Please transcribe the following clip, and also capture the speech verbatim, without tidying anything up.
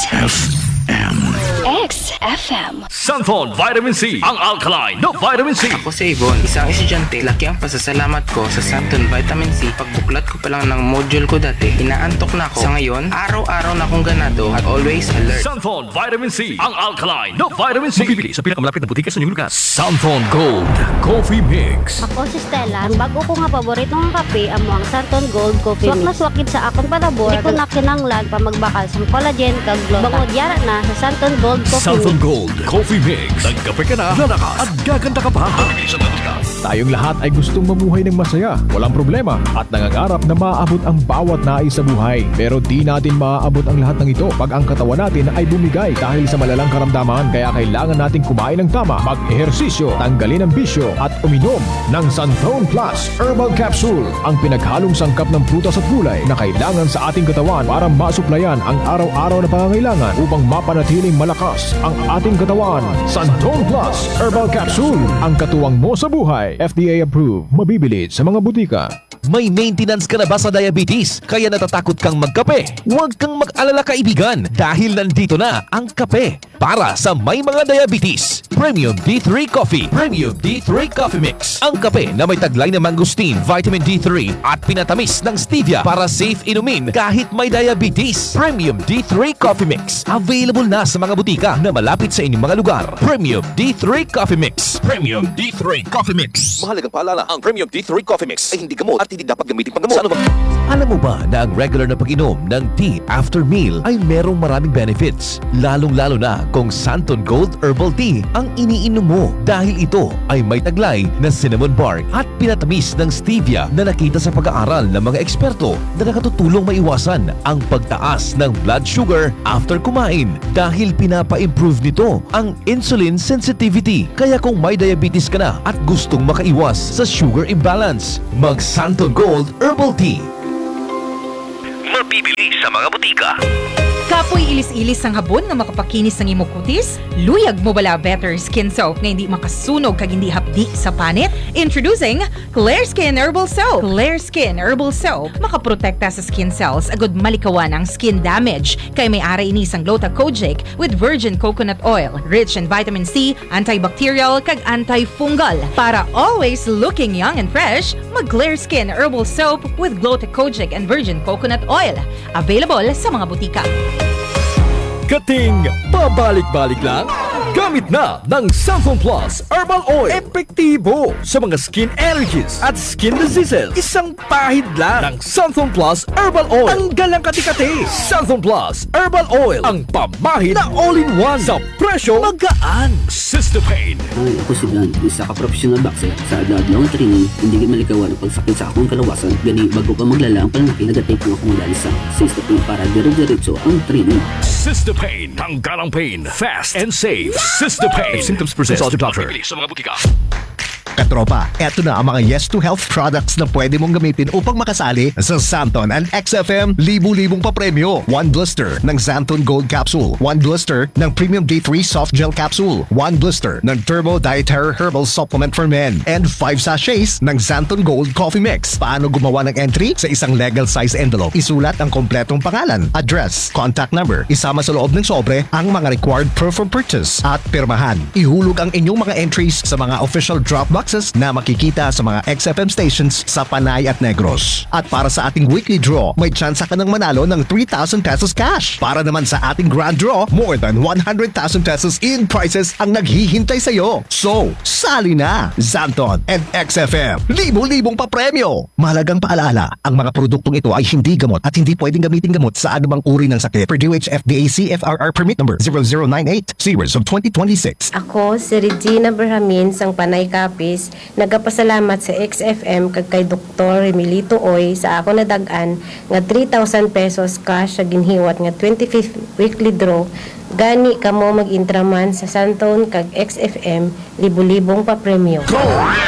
X F M. X F M. Santon Vitamin C, ang alkaline na vitamin C. Ako si Yvonne, isang estudyante. Laki ang pasasalamat ko sa Santon Vitamin C. Pagbuklat ko pa lang ng module ko dati, inaantok na ako. Sa ngayon, araw-araw na akong ganado at always alert. Santon Vitamin C, ang alkaline na vitamin C. Mabibili sa pinakamalapit na butika sa inyong lugar. Santon Gold Coffee Mix. Ako si Stella. Ang bago ko nga paborito ng kape amo ang Santon Gold Coffee Mix. Swak na swakid sa akong palabor. Di ko na kinanglan pa magbakal sa collagen kag glota. Bangod yara na sa Santon Gold Coffee Santon Mix. Gold Coffee Mix. Nagkape ka na, lalakas at gaganda ka pa. Tayong lahat ay gustong mamuhay ng masaya, walang problema, at nangangarap na maaabot ang bawat nais sa buhay. Pero di natin maaabot ang lahat ng ito pag ang katawan natin ay bumigay dahil sa malalang karamdaman. Kaya kailangan natin kumain ng tama, mag-ehersisyo, tanggalin ang bisyo, at uminom ng Santon Plus Herbal Capsule, ang pinaghalong sangkap ng prutas at gulay na kailangan sa ating katawan para masuplayan ang araw-araw na pangangailangan upang mapanatiling malakas ang ating katawan. Santon Plus Herbal Capsule, ang katuwang mo sa buhay. F D A approved, mabibili sa mga butika. May maintenance ka na ba sa diabetes? Kaya natatakot kang magkape? Huwag kang mag-alala kaibigan dahil nandito na ang kape para sa may mga diabetes. Premium D three Coffee. Premium D three Coffee Mix. Ang kape na may taglay na mangosteen, vitamin D three at pinatamis ng stevia para safe inumin kahit may diabetes. Premium D three Coffee Mix. Available na sa mga butika na malapit sa inyong mga lugar. Premium D three Coffee Mix. Premium D three Coffee Mix. Mahalagang paalala, ang Premium D three Coffee Mix ay hindi gamot at hindi dapat gamitin panggamot. Ano ba? Alam mo ba na ang regular na pag-inom ng tea after meal ay merong maraming benefits? Lalong-lalo na kung Santon Gold Herbal Tea ang iniinom mo dahil ito ay may taglay na cinnamon bark at pinatamis ng stevia na nakita sa pag-aaral ng mga eksperto na nakatutulong maiwasan ang pagtaas ng blood sugar after kumain dahil pinapa-improve nito ang insulin sensitivity. Kaya kung may diabetes ka na at gustong makaiwas sa sugar imbalance, mag Santon Gold Herbal Tea. Mabibili sa mga butika. Kapoy ilis-ilis ang habon nga makapakinis ng imong kutis? Luyag mo bala Better Skin Soap na hindi makasunog kag hindi hapdi sa panit? Introducing Clear Skin Herbal Soap. Clear Skin Herbal Soap makaprotekta sa skin cells agud malikawan ang skin damage kay may ara ini sang Glota Kojic with virgin coconut oil, rich in vitamin C, antibacterial kag antifungal. Para always looking young and fresh, mag Clear Skin Herbal Soap with Glota Kojic and virgin coconut oil. Available sa mga butika. Kating pabalik-balik lang? Gamit na ng Santon Plus Herbal Oil. Epektibo sa mga skin allergies at skin diseases. Isang pahid lang ng Santon Plus Herbal Oil. Tanggal ang kati-kati. Santon Plus Herbal Oil. Ang pamahid na all-in-one sa presyo magaan. Cystopain. Ay, ako si Blan, isa ka professional boxer. Sa agad long training, hindi gid malikawan ang pagsakit sa akong kalawasan. Gani, bago pa maglala ang pananaki, nagatake ko akong modali sa Cystopain para dire-diretso ang training. Cystopain. Tanggal ang pain. Fast and safe. Cystopain. If symptoms persist, consult your doctor. Sa mga butika. Katropa, eto na ang mga Yes to Health products na pwede mong gamitin upang makasali sa Santon and X F M libu-libong papremyo. One blister ng Santon Gold Capsule. One blister ng Premium D three Soft Gel Capsule. One blister ng Turbo Dietary Herbal Supplement for Men. And five sachets ng Santon Gold Coffee Mix. Paano gumawa ng entry? Sa isang legal size envelope, isulat ang kompletong pangalan, address, contact number. Isama sa loob ng sobre ang mga required proof of purchase at pirmahan. Ihulog ang inyong mga entries sa mga official drop boxes na makikita sa mga X F M stations sa Panay at Negros. At para sa ating weekly draw, may chance ka ng manalo ng three thousand pesos cash. Para naman sa ating grand draw, more than one hundred thousand pesos in prizes ang naghihintay sa iyo. So, sali na! Santon and X F M, libo-libong papremyo! Mahalagang paalala, ang mga produktong ito ay hindi gamot at hindi pwedeng gamitin gamot sa anumang uri ng sakit. Per D O H F D A C F R R permit number zero zero nine eight, series of twenty twenty-six. Ako, si Regina Berhamin, sang Panay Kapis, nagapasalamat sa X F M kag kay Doktor Emilito Oy sa ako nadagan nga three thousand pesos cash sa ginhiwat nga twenty-fifth weekly draw. Gani kamo mag-intraman sa Santon kag X F M libo-libong papremyo.